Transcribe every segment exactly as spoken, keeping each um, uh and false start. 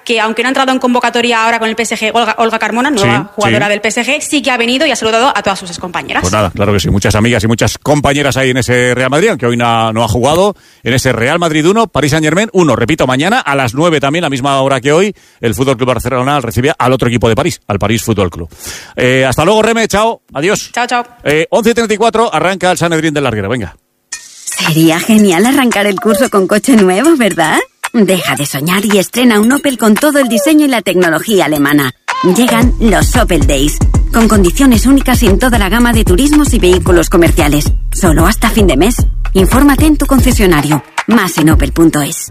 que aunque no ha entrado en convocatoria ahora con el P S G, Olga, Olga Carmona, nueva sí, jugadora sí. del P S G, sí que ha venido y ha saludado a todas sus excompañeras. Pues nada, claro que sí, muchas amigas y muchas compañeras ahí en ese Real Madrid, aunque hoy no, no ha jugado, en ese Real Madrid uno, Paris Saint-Germain uno. Repito, mañana a las nueve también, la misma hora que hoy, el F C Barcelona recibe al otro equipo de París, al París Fútbol Club. Eh, hasta luego, Reme, chao, adiós. Chao, chao. Eh, once y treinta y cuatro, arranca el Sanedrín del Larguero, venga. Sería genial arrancar el curso con coche nuevo, ¿verdad? Deja de soñar y estrena un Opel con todo el diseño y la tecnología alemana. Llegan los Opel Days, con condiciones únicas en toda la gama de turismos y vehículos comerciales. Solo hasta fin de mes. Infórmate en tu concesionario. Más en opel punto es.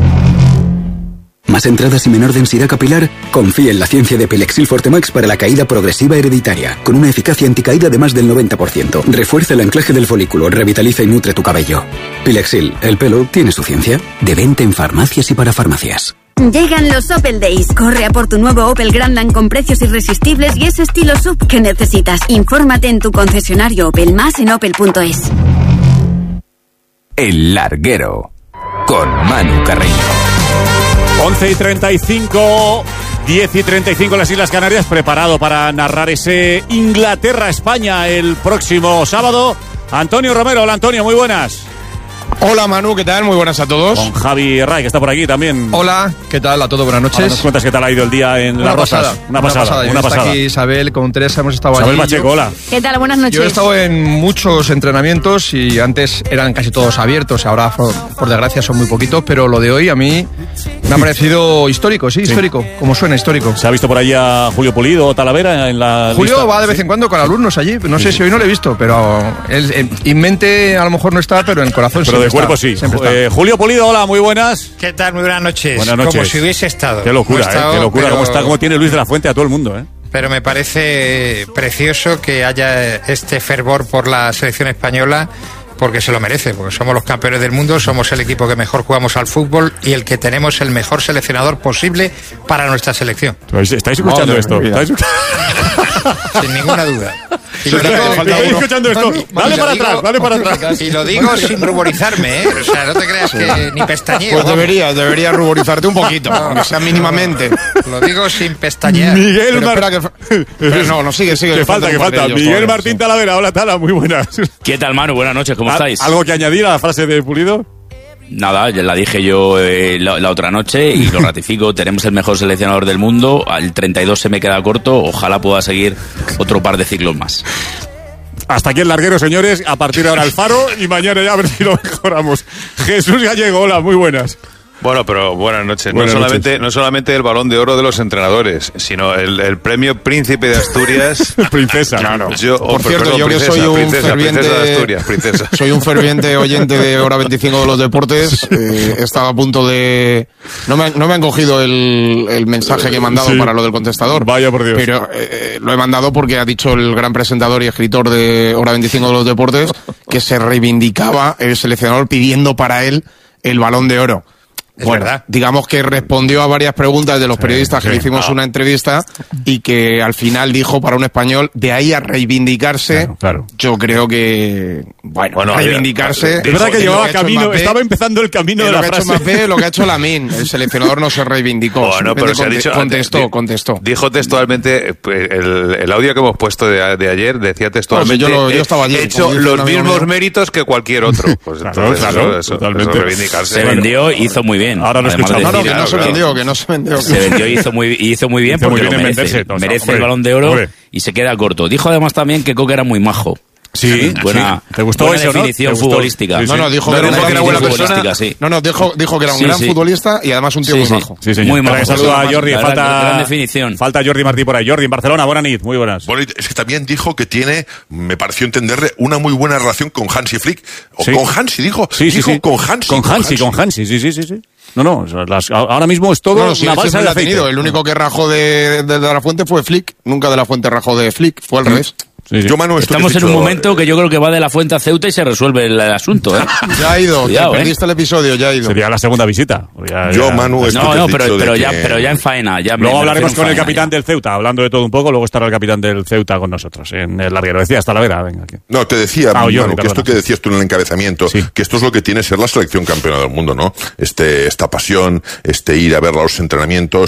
¿Más entradas y menor densidad capilar? Confía en la ciencia de Pilexil Fortemax para la caída progresiva hereditaria, con una eficacia anticaída de más del noventa por ciento. Refuerza el anclaje del folículo, revitaliza y nutre tu cabello. Pilexil, el pelo tiene su ciencia. De venta en farmacias y para farmacias. Llegan los Opel Days. Corre a por tu nuevo Opel Grandland con precios irresistibles y ese estilo sub que necesitas. Infórmate en tu concesionario Opel, más en opel punto es. El Larguero, con Manu Carreño. once y treinta y cinco, diez y treinta y cinco en las Islas Canarias, preparado para narrar ese Inglaterra-España el próximo sábado. Antonio Romero, hola Antonio, muy buenas. Hola Manu, ¿qué tal? Muy buenas a todos. Con Javi Ray, que está por aquí también. Hola, ¿qué tal a todos? Buenas noches. Ahora nos cuentas qué tal ha ido el día en una Las Rozas. pasada, Una pasada, una pasada. Una está pasada. aquí Isabel, con Teresa hemos estado Isabel allí. Pacheco, hola. ¿Qué tal? Buenas noches. Yo he estado en muchos entrenamientos y antes eran casi todos abiertos, ahora por, por desgracia son muy poquitos, pero lo de hoy a mí me ha parecido histórico, sí, Sí. histórico, como suena histórico. ¿Se ha visto por ahí a Julio Pulido o Talavera en la Julio lista? va de vez Sí. en cuando con alumnos allí, no sé Sí. si hoy no lo he visto, pero él, en, en mente a lo mejor no está, pero en el corazón Pero siempre de cuerpo está, sí. siempre está. Eh, Julio Pulido, hola, muy buenas. ¿Qué tal? Muy buenas noches. Buenas noches. Como si hubiese estado. Qué locura, Como he estado, eh, qué locura. pero- Cómo está, cómo tiene Luis de la Fuente a todo el mundo, eh. Pero me parece precioso que haya este fervor por la selección española, porque se lo merece, porque somos los campeones del mundo, somos el equipo que mejor jugamos al fútbol y el que tenemos el mejor seleccionador posible para nuestra selección. ¿Estáis escuchando Madre esto? mía. ¿Estáis Sin ninguna duda. Y lo ¿Estáis digo, escuchando esto? Dale lo para digo- atrás, dale para atrás. y lo digo sin ruborizarme, ¿eh? O sea, no te creas que ni pestañeo. Pues deberías, deberías ruborizarte un poquito, aunque sea mínimamente. Lo digo sin pestañear. Miguel Pero Mar- espera que... Pero no, no, sigue, sigue. Que falta, que un par de falta. ellos Miguel todavía, Martín sí. Talavera, hola Tala, muy buenas. ¿Qué tal, Manu? Buenas noches, ¿cómo ¿Al- estáis? ¿Algo que añadir a la frase de Pulido? Nada, ya la dije yo eh, la, la otra noche y lo ratifico. Tenemos el mejor seleccionador del mundo. Al treinta y dos se me queda corto. Ojalá pueda seguir otro par de ciclos más. Hasta aquí el Larguero, señores. A partir de ahora el Faro y mañana ya a ver si lo mejoramos. Jesús Gallego, hola, muy buenas. Bueno, pero buenas noches. Buenas no, solamente, noches. no solamente el Balón de Oro de los entrenadores, sino el, el premio Príncipe de Asturias. Princesa. Claro. Yo, Por oh, cierto, perdón, yo que princesa, soy un princesa, ferviente princesa de Asturias, princesa. soy un ferviente oyente de Hora veinticinco de los deportes. Eh, he estado a punto de no me han, no me han cogido el, el mensaje que he mandado Sí. para lo del contestador. Vaya por Dios. Pero eh, lo he mandado porque ha dicho el gran presentador y escritor de Hora veinticinco de los deportes que se reivindicaba el seleccionador pidiendo para él el Balón de Oro. Es Bueno, verdad. digamos que respondió a varias preguntas de los periodistas que sí. le hicimos Ah. una entrevista y que al final dijo para un español, de ahí a reivindicarse, Claro, claro. yo creo que, bueno, Bueno, reivindicarse... eh, Es verdad que es lo llevaba ha hecho camino, Mbappé, estaba empezando el camino es de lo la que ha hecho frase. Mbappé, lo que ha hecho Lamine. El seleccionador no se reivindicó. Bueno, pero se ha simplemente dicho, contestó, di- contestó. Dijo textualmente, eh, el, el audio que hemos puesto de, de ayer decía textualmente, No, si yo lo- yo eh, estaba allí, he hecho como dice los un amigo mismos mío. méritos que cualquier otro. Pues Claro, entonces, claro, eso, eso, totalmente. eso reivindicarse. Se vendió, hizo muy bien. Ahora lo Además de escuchamos. No, no, que decir- no se claro. vendió, que no se vendió. Se vendió y hizo muy, hizo muy bien Hizo muy porque bien lo en merece. venderse, entonces, merece hombre, el Balón de Oro hombre. y se queda corto. Dijo además también que Coque era muy majo. Sí, buena, sí. ¿Te gustó buena eso, no? definición ¿Te gustó? futbolística. Sí, sí. No, no, dijo No, que dijo era que era una buena definición persona. futbolística, sí. No, no, dijo, dijo que era un Sí, gran sí. futbolista y además un tío Sí, muy sí. majo. Sí, señor. Muy Espera, majo. que saluda a Jordi. La gran- Falta, gran definición. falta Jordi Martí por ahí. Jordi, en Barcelona, buenas nit, muy buenas. Bueno, y es que también dijo que tiene, me pareció entenderle, una muy buena relación con Hansi Flick. O Sí. con Hansi, dijo. Sí, sí, dijo sí. con Hansi. Con Hansi, con Hansi, sí, sí, sí. sí. No, no, o sea, las- ahora mismo es todo No, no, sí, una él balsa siempre de lo ha aceite. tenido. El único que rajó de, de, de la fuente fue Flick. Nunca de la fuente rajó de Flick. Fue al revés. Sí, sí. Yo, Manu, esto que Estamos has en un dicho, momento que yo creo que va de la Fuente a Ceuta y se resuelve el asunto, ¿eh? Ya ha ido. Cuidado, te ¿eh? perdiste el episodio, ya ha ido. Sería la segunda visita. Ya- Yo, ya- Manu, esto No, que no, has pero, dicho de pero, ya, que- pero ya en faena. Ya me- Luego me hablaremos refiero con en el faena capitán ya. del Ceuta, hablando de todo un poco. Luego estará el capitán del Ceuta con nosotros en el larguero. Decía, hasta la vera, venga aquí. No, te decía, Ah, Jordi, Manu, que perdona, esto que sí. decías tú en el encabezamiento, Sí. que esto es lo que tiene ser la selección campeona del mundo, ¿no? Este, esta pasión, este ir a ver los entrenamientos,